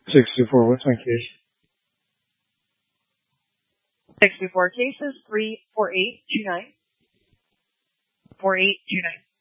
624, what's my case? 624 cases 34829. 4829.